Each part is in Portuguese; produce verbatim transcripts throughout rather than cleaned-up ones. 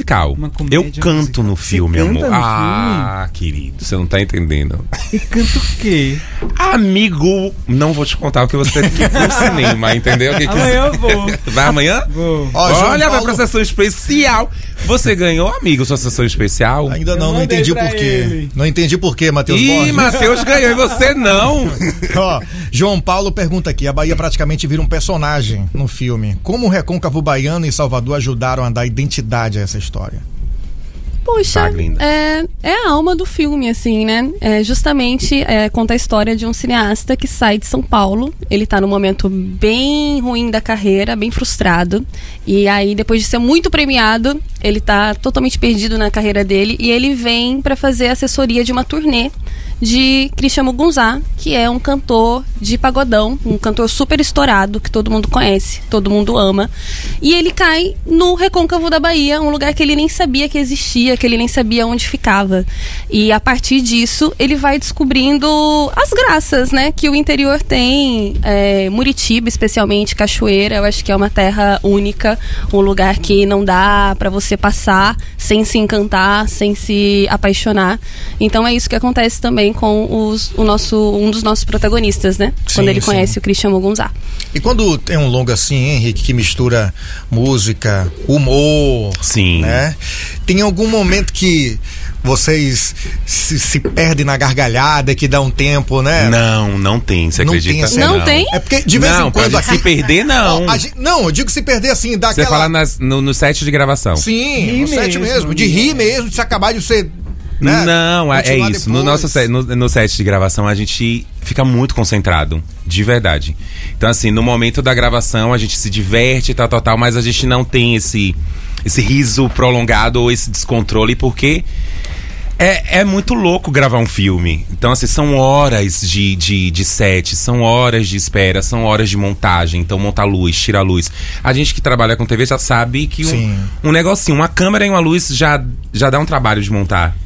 musical. Uma comédia Eu canto musical. no filme, Você amor. canta no Ah, querido, você não tá entendendo. E canta o quê? Amigo, não vou te contar porque você tem que ir pro cinema, entendeu? Que que Amanhã eu vou. Vai amanhã? Vou. Ó, João Olha, vai Paulo- pra sessão especial. Você ganhou, amigo, sua sessão especial? Ainda não, Eu não mandei entendi pra por quê. ele. Não entendi por quê, Matheus Ih, Borges. Matheus ganhou e você não. Ó, João Paulo pergunta aqui: a Bahia praticamente vira um personagem no filme. Como o Recôncavo Baiano e Salvador ajudaram a dar identidade a essa história? Poxa, Tá, linda. é, é a alma do filme, assim, né? É, justamente é, conta a história de um cineasta que sai de São Paulo. Ele tá num momento bem ruim da carreira, bem frustrado. E aí, depois de ser muito premiado, ele tá totalmente perdido na carreira dele. E ele vem pra fazer assessoria de uma turnê de Christian Mugunzá, que é um cantor de pagodão, um cantor super estourado, que todo mundo conhece, todo mundo ama. E ele cai no Recôncavo da Bahia, um lugar que ele nem sabia que existia, que ele nem sabia onde ficava. E a partir disso, ele vai descobrindo as graças, né, que o interior tem, é, Muritiba especialmente, Cachoeira, eu acho que é uma terra única, um lugar que não dá pra você passar sem se encantar, sem se apaixonar. Então é isso que acontece também com os, o nosso, um dos nossos protagonistas, né? Sim, Quando ele sim. conhece o Christian Mugunzá. E quando tem um longa assim, hein, Henrique, que mistura música, humor, Sim. né? Tem algum momento que vocês se, se perdem na gargalhada, que dá um tempo, né? Não, não tem, você Não acredita? tem essa- Não tem? É porque de vez Não, em pra quando gente se perder, não. Ó, a gente- não, eu digo se perder assim, dá Você aquela... fala nas- no, no set de gravação. Sim, Rir no set mesmo, mesmo, de rir mesmo, de se acabar de você... né, Não, é, é continuar isso. No, depois. nosso set, no, no set de gravação, a gente fica muito concentrado. De verdade. Então, assim, no momento da gravação, a gente se diverte, tal, tal, tal, mas a gente não tem esse, esse riso prolongado ou esse descontrole, porque é, é muito louco gravar um filme. Então, assim, são horas de, de, de set, são horas de espera, são horas de montagem. Então, montar luz, tirar luz. A gente que trabalha com T V já sabe que Sim. um, um negocinho, uma câmera e uma luz já, já dá um trabalho de montar.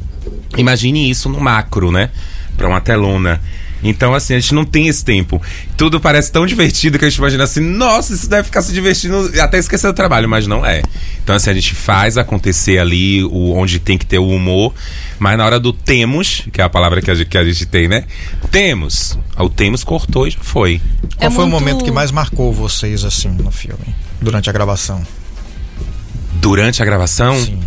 Imagine isso no macro, né? Pra uma telona. Então, assim, a gente não tem esse tempo. Tudo parece tão divertido que a gente imagina assim, nossa, isso deve ficar se divertindo até esquecer do trabalho, mas não é. Então, assim, a gente faz acontecer ali o, onde tem que ter o humor, mas na hora do temos, que é a palavra que a gente, que a gente tem, né? Temos. O temos cortou e já foi. Qual É foi o muito- momento que mais marcou vocês, assim, no filme? Durante a gravação? Durante a gravação, Sim.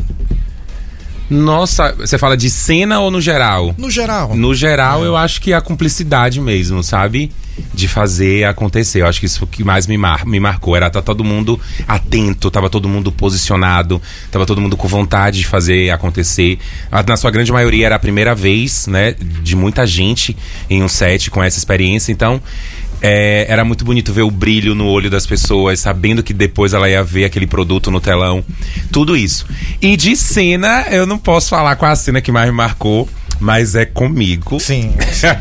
nossa, você fala de cena ou no geral? No geral. No geral, É. eu acho que a cumplicidade mesmo, sabe? De fazer acontecer. Eu acho que isso foi o que mais me, mar me marcou. Era tá todo mundo atento, tava todo mundo posicionado, tava todo mundo com vontade de fazer acontecer. A- Na sua grande maioria era a primeira vez, né? De muita gente em um set com essa experiência. Então, é, era muito bonito ver o brilho no olho das pessoas, sabendo que depois ela ia ver aquele produto no telão. Tudo isso. E de cena, eu não posso falar qual a cena que mais me marcou, mas é comigo. Sim.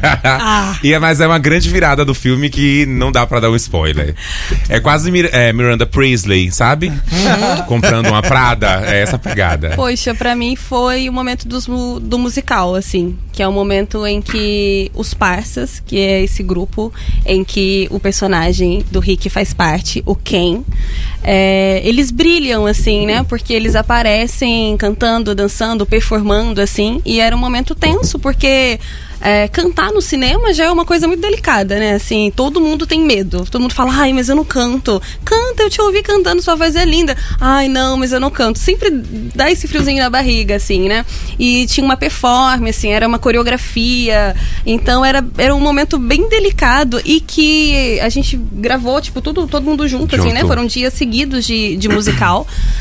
E é, mas é uma grande virada do filme que não dá pra dar um spoiler. É quase Mir é, Miranda Priestley, sabe? Comprando uma Prada, é essa pegada. Poxa, pra mim foi o momento dos mu- do musical, assim. Que é o momento em que os Parsas, que é esse grupo em que o personagem do Rick faz parte, o Ken, é, eles brilham, assim, né? Porque eles aparecem cantando, dançando, performando, assim. E era um momento tenso, porque... É, cantar no cinema já é uma coisa muito delicada, né? Assim, todo mundo tem medo. Todo mundo fala, ai, mas eu não canto. Canta, eu te ouvi cantando, sua voz é linda. Ai, não, mas eu não canto. Sempre dá esse friozinho na barriga, assim, né? E tinha uma performance, assim, era uma coreografia. Então era, era um momento bem delicado e que a gente gravou, tipo, tudo, todo mundo junto, assim, né? Junto. Foram dias seguidos de, de musical.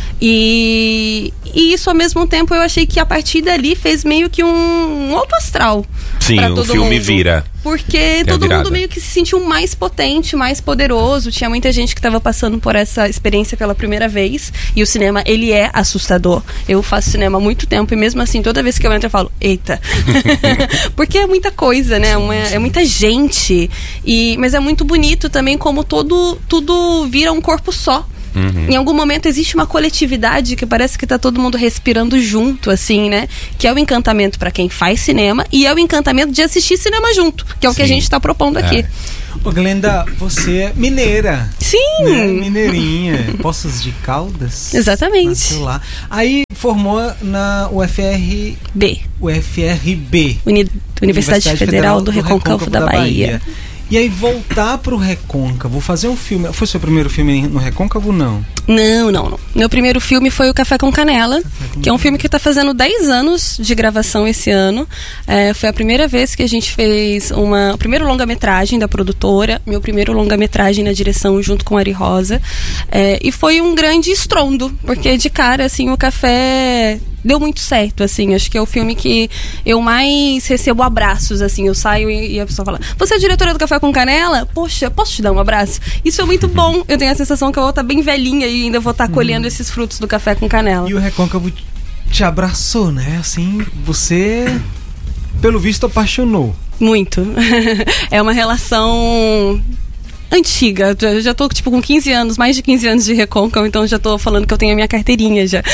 E, e isso, ao mesmo tempo, eu achei que a partir dali fez meio que um, um alto astral. Sim, pra o todo filme mundo. vira. Porque Tem a todo virada. mundo meio que se sentiu mais potente, mais poderoso. Tinha muita gente que estava passando por essa experiência pela primeira vez. E o cinema, ele é assustador. Eu faço cinema há muito tempo e mesmo assim, toda vez que eu entro, eu falo, eita. Porque é muita coisa, né? Uma- é muita gente. E, mas é muito bonito também como todo, tudo vira um corpo só. Uhum. Em algum momento existe uma coletividade que parece que tá todo mundo respirando junto, assim, né? Que é o encantamento pra quem faz cinema e é o encantamento de assistir cinema junto, que é o que a Sim. gente tá propondo aqui. É. Ô, Glenda, você é mineira. Sim! Né? Mineirinha. Poços de Caldas. Exatamente. Nasceu lá. Aí formou na U F R B. U F R B. Uni- Universidade Federal do Recôncavo da Bahia. E aí voltar pro Recôncavo, fazer um filme. Foi seu primeiro filme no Recôncavo, não? Não, não, não. Meu primeiro filme foi o Café com Canela, com que é um filme que está fazendo dez anos de gravação esse ano. É, foi a primeira vez que a gente fez uma... O primeiro longa-metragem da produtora, meu primeiro longa-metragem na direção junto com a Ari Rosa. É, e foi um grande estrondo, porque de cara, assim, o Café... deu muito certo, assim, acho que é o filme que eu mais recebo abraços, assim, eu saio e, e a pessoa fala, você é diretora do Café com Canela? Poxa, posso te dar um abraço? Isso é muito bom, eu tenho a sensação que eu vou estar bem velhinha e ainda vou estar colhendo hum. esses frutos do Café com Canela. E o Recôncavo te abraçou, né, assim, você, pelo visto, apaixonou. Muito. É uma relação... antiga, eu já tô tipo com quinze anos, mais de quinze anos de Recôncavo, então já tô falando que eu tenho a minha carteirinha já.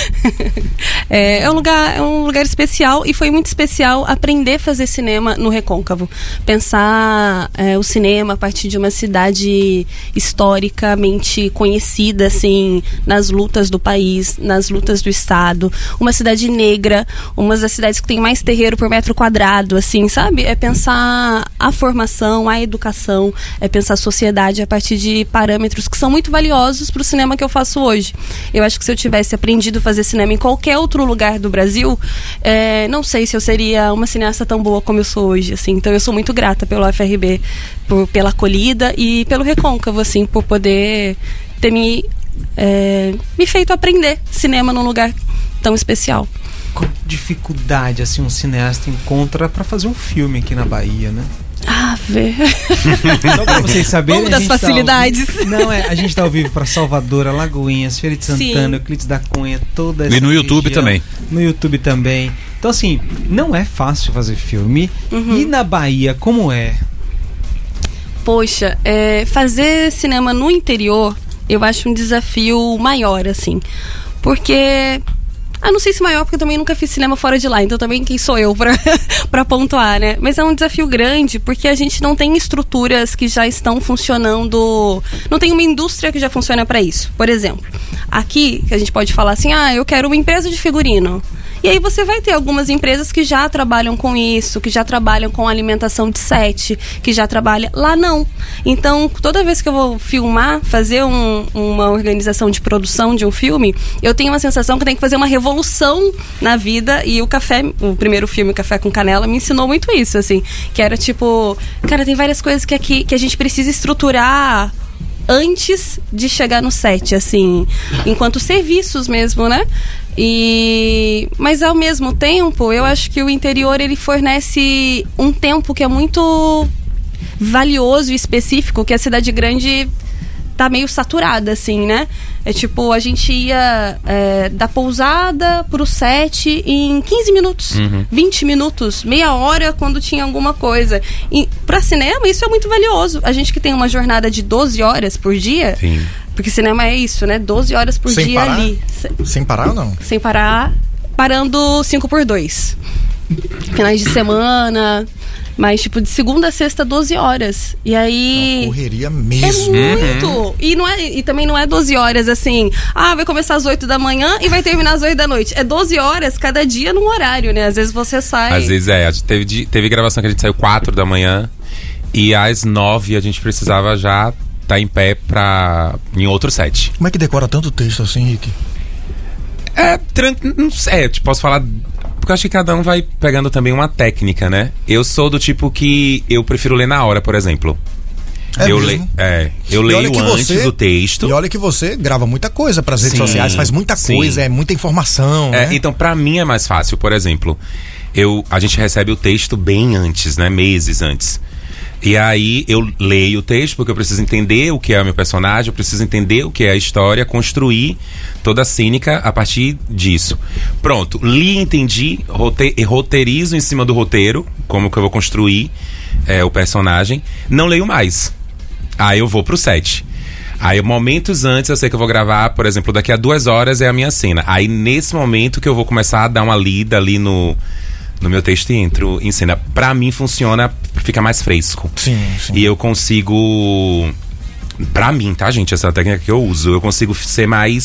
é, é um lugar, é um lugar especial e foi muito especial aprender a fazer cinema no Recôncavo. Pensar é, o cinema a partir de uma cidade historicamente conhecida, assim, nas lutas do país, nas lutas do estado, uma cidade negra, uma das cidades que tem mais terreiro por metro quadrado, assim, sabe? É pensar a formação, a educação, é pensar a sociedade a partir de parâmetros que são muito valiosos para o cinema que eu faço hoje. Eu acho que se eu tivesse aprendido a fazer cinema em qualquer outro lugar do Brasil, é, não sei se eu seria uma cineasta tão boa como eu sou hoje, assim. Então eu sou muito grata pelo U F R B, por, pela acolhida e pelo Recôncavo, assim, por poder ter me, é, me feito aprender cinema num lugar tão especial. Qual dificuldade, assim, um cineasta encontra para fazer um filme aqui na Bahia, né? Ah, ver. Só pra vocês saberem. Vamos das facilidades. Tá vivo, não, é, a gente tá ao vivo pra Salvador, Alagoinhas, Feira de Santana, Euclides da Cunha, toda essa E no YouTube região, também. No YouTube também. Então, assim, não é fácil fazer filme. Uhum. E na Bahia, como é? Poxa, é, fazer cinema no interior, eu acho um desafio maior, assim. Porque... Ah, não sei se maior, porque eu também nunca fiz cinema fora de lá, então também quem sou eu pra, pra pontuar, né? Mas é um desafio grande, porque a gente não tem estruturas que já estão funcionando, não tem uma indústria que já funciona pra isso. Por exemplo, aqui, que a gente pode falar assim, ah, eu quero uma empresa de figurino. E aí você vai ter algumas empresas que já trabalham com isso, que já trabalham com alimentação de set, que já trabalham... Lá não. Então, toda vez que eu vou filmar, fazer um, uma organização de produção de um filme, eu tenho uma sensação que tem que fazer uma revolução na vida. E o Café, o primeiro filme, Café com Canela, me ensinou muito isso, assim. Que era tipo... Cara, tem várias coisas que, aqui, que a gente precisa estruturar... antes de chegar no set, assim, enquanto serviços mesmo, né? E... Mas ao mesmo tempo, eu acho que o interior, ele fornece um tempo que é muito valioso e específico, que a cidade grande tá meio saturada, assim, né? É tipo, a gente ia é, da pousada pro set em quinze minutos, uhum. vinte minutos, meia hora quando tinha alguma coisa. E pra cinema, isso é muito valioso. A gente que tem uma jornada de doze horas por dia, sim. Porque cinema é isso, né? doze horas por Sem dia parar? ali. Sem parar ou não? Sem parar, parando cinco por dois. Finais de semana... Mas, tipo, de segunda a sexta, doze horas. E aí... Uma correria mesmo. É muito. Uhum. E, não é, e também não é doze horas, assim... Ah, vai começar às oito da manhã e vai terminar às oito da noite. É doze horas cada dia num horário, né? Às vezes você sai... Às vezes é. Teve, teve gravação que a gente saiu quatro da manhã. E às nove a gente precisava já estar tá em pé pra... em outro set. Como é que decora tanto texto assim, Rick? É, tran... não sei. Eu te posso falar... Porque eu acho que cada um vai pegando também uma técnica, né? Eu sou do tipo que eu prefiro ler na hora, por exemplo. É eu, mesmo? le... é, eu leio antes você, o texto. E olha que você grava muita coisa pras redes sim, sociais, faz muita sim. coisa, é muita informação, é, né? Então, pra mim é mais fácil, por exemplo. Eu, a gente recebe o texto bem antes, né? Meses antes. E aí eu leio o texto porque eu preciso entender o que é o meu personagem, eu preciso entender o que é a história, construir toda a cênica a partir disso. Pronto, li, entendi, rote- roteirizo em cima do roteiro, como que eu vou construir é, o personagem, não leio mais. Aí eu vou pro set. Aí, momentos antes, eu sei que eu vou gravar, por exemplo, daqui a duas horas é a minha cena. Aí, nesse momento que eu vou começar a dar uma lida ali no... no meu texto e entro em cena. Pra mim funciona, fica mais fresco. Sim, sim. E eu consigo... Pra mim, tá, gente? Essa é a técnica que eu uso. Eu consigo ser mais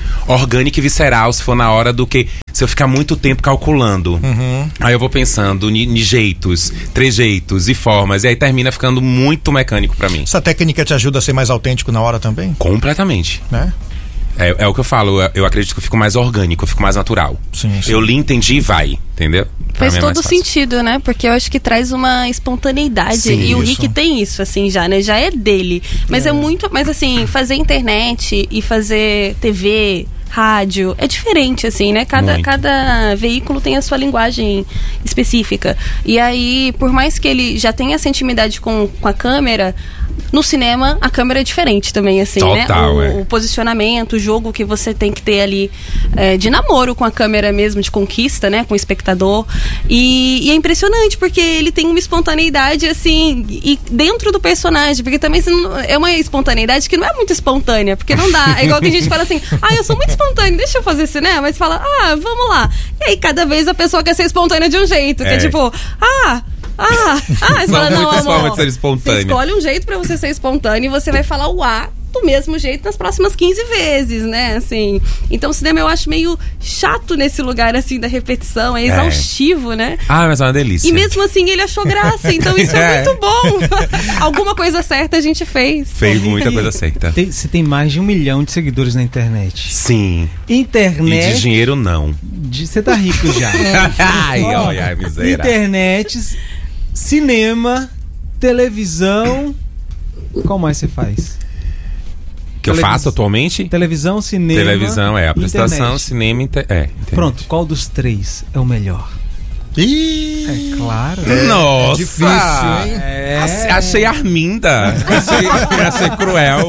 orgânica e visceral se for na hora do que se eu ficar muito tempo calculando. Uhum. Aí eu vou pensando em jeitos, trejeitos e formas, e aí termina ficando muito mecânico pra mim. Essa técnica te ajuda a ser mais autêntico na hora também? Completamente. Né? É, é o que eu falo, eu, eu acredito que eu fico mais orgânico, eu fico mais natural. Sim, sim. Eu li, entendi e vai, entendeu? Pra Faz mim é mais todo fácil. sentido, né? Porque eu acho que traz uma espontaneidade. Sim, e o isso. Rick tem isso, assim, já, né? Já é dele. Mas é. é muito. Mas assim, fazer internet e fazer T V, rádio, é diferente, assim, né? Cada, cada veículo tem a sua linguagem específica. E aí, por mais que ele já tenha essa intimidade com, com a câmera, no cinema a câmera é diferente também, assim, Total, né? O, é. o posicionamento, o jogo que você tem que ter ali é, de namoro com a câmera mesmo, de conquista, né? Com o espectador. E, e é impressionante, porque ele tem uma espontaneidade, assim, e dentro do personagem, porque também é uma espontaneidade que não é muito espontânea, porque não dá. É igual que a gente fala assim, ah, eu sou muito espontâneo, deixa eu fazer cinema. Mas fala, ah, vamos lá. E aí cada vez a pessoa quer ser espontânea de um jeito, que é, É. tipo, ah... Ah, ah, você São fala, não, muitas amor, formas de ser espontânea. você escolhe um jeito pra você ser espontâneo e você vai falar o A do mesmo jeito nas próximas quinze vezes, né, assim. Então o cinema eu acho meio chato nesse lugar, assim, da repetição, é exaustivo, é. né? Ah, mas é uma delícia. E mesmo assim ele achou graça, então isso é, é muito bom. Alguma coisa certa a gente fez. Fez muita coisa certa. Tem- Você tem mais de um milhão de seguidores na internet. Sim. E Internet. de dinheiro, não. de- Você tá rico já. Ai, Ó, ai, ai, miséria. Internet, cinema, televisão. Qual mais você faz? Que eu televis- faço atualmente? Televisão, cinema. Televisão, é. Apresentação, internet. cinema, inter... é. internet. Pronto, qual dos três é o melhor? Ih, É claro. Nossa! é difícil, hein? É. Achei- Achei Arminda. Achei, achei cruel.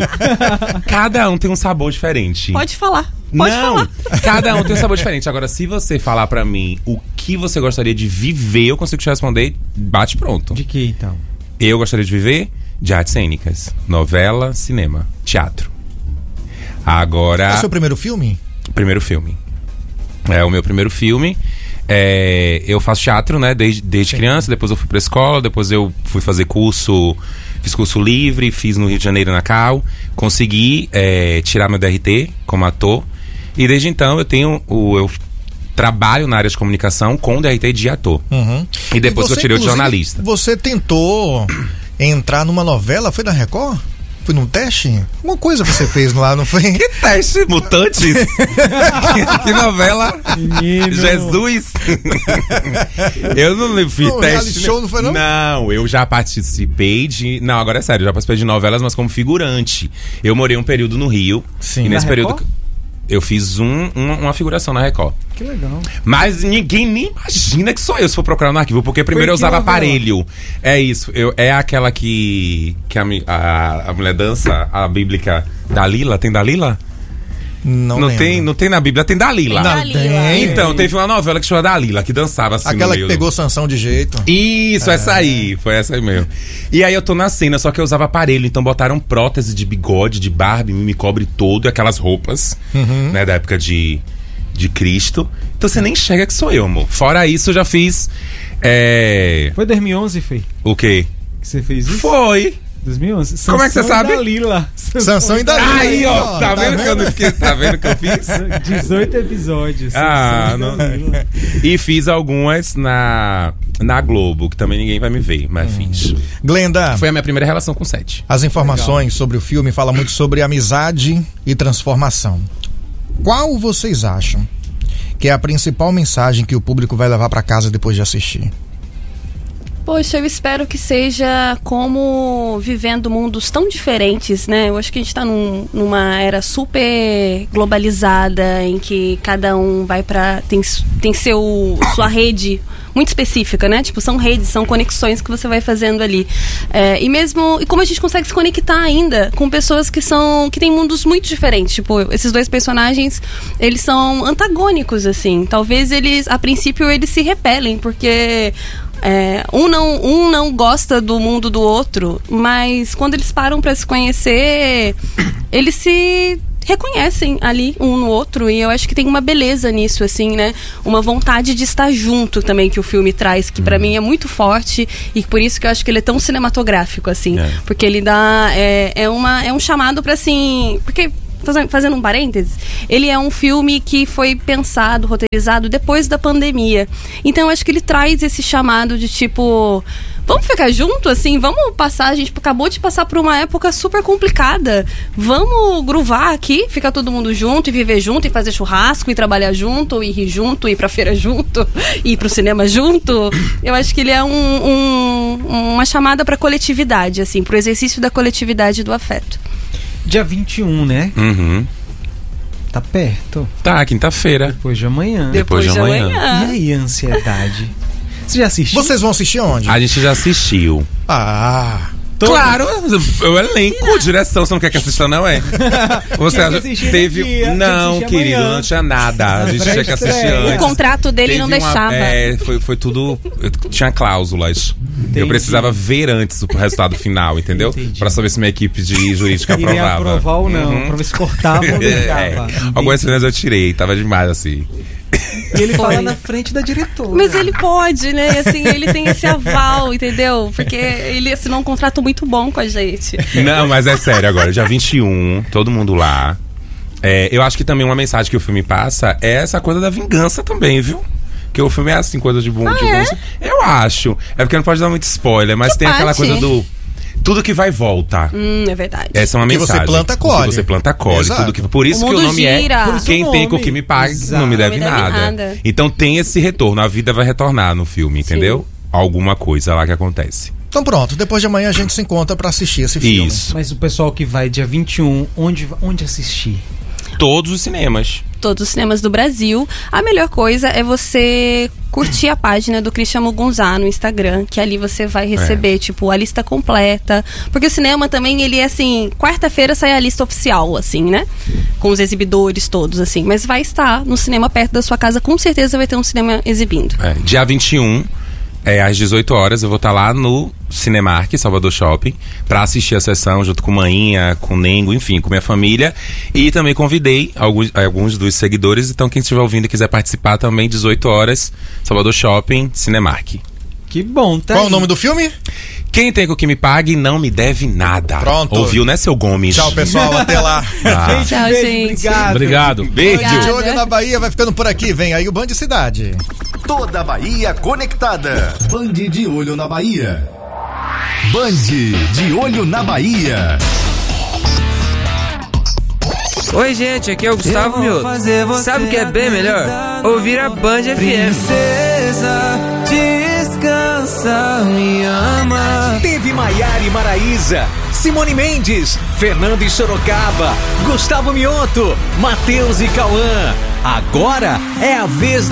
Cada um tem um sabor diferente. Pode falar. Pode Não, falar. cada um tem um sabor diferente. Agora, se você falar pra mim o que você gostaria de viver, eu consigo te responder, bate pronto. De que então? Eu gostaria de viver de artes cênicas, novela, cinema, teatro. Agora, É o seu primeiro filme? primeiro filme. É o meu primeiro filme. É, eu faço teatro, né, desde, desde criança, depois eu fui pra escola, depois eu fui fazer curso, fiz curso livre, fiz no Rio de Janeiro, na Cal, consegui é, tirar meu D R T como ator, e desde então eu tenho o... Eu trabalho na área de comunicação com D R T de ator. Uhum. E depois você, eu tirei o de inclusive, jornalista. Você tentou entrar numa novela, foi da Record? Foi num teste? Uma coisa você fez lá, não foi? Que teste, Mutantes? que, que novela? Menino. Jesus! eu não fiz Não, teste. reality show não foi, não? Não, eu já participei de. Não, agora é sério, eu já participei de novelas, mas como figurante. Eu morei um período no Rio. Sim. E nesse Na período. Record? Eu fiz um, uma, uma figuração na Record. Que legal. Mas ninguém nem imagina que sou eu se for procurar no arquivo, porque primeiro eu que usava novela? aparelho. É isso, eu, é aquela que, que a, mi- a, a mulher dança, a bíblica Dalila. Tem Dalila? Não, Não, lembro. tem, não tem na Bíblia, tem Dalila. Tem Não, Dalila. tem. Então, teve uma novela que chama Dalila, que dançava assim Aquela no que meio pegou do... Sansão de jeito. Isso, essa aí, foi essa aí mesmo. E aí eu tô na cena, só que eu usava aparelho, então botaram prótese de bigode, de Barbie, me cobre todo, e aquelas roupas, Uhum. né, da época de, de Cristo. Então você nem enxerga que sou eu, amor. Fora isso, eu já fiz, é... Foi dois mil e onze, Fê, o quê? que você fez isso? Foi! dois mil e onze? Como é que você Sansão sabe? e Dalila. Sansão e Dalila. Aí, ó, tá, vendo, que eu não esqueci? Tá vendo que eu fiz? dezoito episódios. Ah, Sansão e não. Dalila. E fiz algumas na, na Globo, que também ninguém vai me ver, mas fiz. Glenda, Foi a minha primeira relação com sete. as informações sobre o filme falam muito sobre amizade e transformação. Qual vocês acham que é a principal mensagem que o público vai levar pra casa depois de assistir? Poxa, eu espero que seja como vivendo mundos tão diferentes, né? Eu acho que a gente tá num- numa era super globalizada, em que cada um vai pra... tem, tem seu, sua rede muito específica, né? Tipo, são redes, são conexões que você vai fazendo ali. É, e mesmo... E como a gente consegue se conectar ainda com pessoas que são... que têm mundos muito diferentes. Tipo, esses dois personagens, eles são antagônicos, assim. Talvez eles, a princípio, eles se repelem, porque... É, um, não, um não gosta do mundo do outro, mas quando eles param pra se conhecer, eles se reconhecem ali um no outro, e eu acho que tem uma beleza nisso, assim, né? Uma vontade de estar junto também que o filme traz, que pra mim é muito forte, e por isso que eu acho que ele é tão cinematográfico, assim, É. porque ele dá, é, é, uma, é um chamado pra, assim, porque fazendo um parênteses, ele é um filme que foi pensado, roteirizado depois da pandemia. Então eu acho que ele traz esse chamado de tipo, vamos ficar junto, assim, vamos passar, a gente acabou de passar por uma época super complicada, vamos gruvar aqui, ficar todo mundo junto e viver junto e fazer churrasco e trabalhar junto e rir junto, ir pra feira junto, ir pro cinema junto. Eu acho que ele é um, um, uma chamada pra coletividade, assim, pro exercício da coletividade do afeto. Dia vinte e um, né? Uhum. Tá perto. Tá, quinta-feira. Depois de amanhã. Depois de amanhã. E aí, ansiedade? Você já assistiu? Vocês vão assistir onde? A gente já assistiu. Ah... Todo. Claro, o elenco, direção, você não quer que assista, não é? Você Tinha que assistir teve. daqui, tinha que Não, assistir querido, amanhã. não tinha nada. A gente tinha que assistir pré-estreia. antes. O contrato dele Teve não uma- deixava. É, foi, foi tudo. Tinha cláusulas. Entendi. Eu precisava ver antes o resultado final, entendeu? Entendi. Pra saber se minha equipe de jurídica Iria aprovava. aprovar ou não, Uhum. pra ver se cortava ou É, deixava. algumas cenas eu tirei, tava demais assim. E ele Foi. fala na frente da diretora. Mas ele pode, né? Assim, ele tem esse aval, entendeu? Porque ele assinou um contrato muito bom com a gente. Não, mas é sério agora, dia vinte e um, todo mundo lá. É, eu acho que também uma mensagem que o filme passa é essa coisa da vingança também, viu? Que o filme é assim, coisa de bom. Ah, de é? bom. Eu acho. É porque não pode dar muito spoiler, mas Que tem aquela parte? coisa do. Tudo que vai volta. Hum, é verdade. Essa é uma O que mensagem. você planta, O colhe. que você planta, colhe. Exato. Tudo que, por isso O que o mundo nome gira. é Por isso Quem o tem nome. com o que me paga Exato. não me deve, Não me deve nada. nada. Então tem esse retorno. A vida vai retornar no filme, entendeu? Alguma coisa lá que acontece. Então pronto, depois de amanhã a gente se encontra pra assistir esse filme. Isso. Mas o pessoal que vai dia vinte e um, onde, onde assistir? Todos os cinemas. Todos os cinemas do Brasil. A melhor coisa é você curtir a página do Christian Mugunzá no Instagram, que ali você vai receber, É. tipo, a lista completa. Porque o cinema também, ele é assim, quarta-feira sai a lista oficial, assim, né? Com os exibidores todos, assim. Mas vai estar no cinema perto da sua casa, com certeza vai ter um cinema exibindo. É, dia vinte e um, é, às dezoito horas, eu vou estar lá no Cinemark, Salvador Shopping, pra assistir a sessão junto com Mainha, com Nengo, enfim, com minha família. E também convidei alguns, alguns dos seguidores, então quem estiver ouvindo e quiser participar também, dezoito horas, Salvador Shopping, Cinemark. Que bom, tá Qual aí. o nome do filme? Quem tem com que me pague não me deve nada. Pronto. Ouviu, né, seu Gomes? Tchau, pessoal. Até lá. Ah. Gente, Tchau, um beijo, gente. obrigado. Obrigado. Beijo. Obrigada. De Olho na Bahia vai ficando por aqui. Vem aí o Band Cidade. Toda a Bahia conectada. Band de Olho na Bahia. Band de Olho na Bahia. Oi, gente, aqui é o Gustavo Mioto. Sabe o que é bem melhor? Ouvir a Band F M. Descansa, me ama. Teve Maiara e Maraísa, Simone Mendes, Fernando e Sorocaba, Gustavo Mioto, Matheus e Cauã. Agora é a vez